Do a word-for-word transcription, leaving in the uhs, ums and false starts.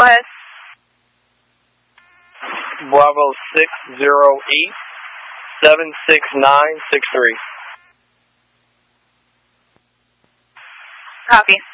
ahead. Bravo six zero eight, seven six nine six three. Copy.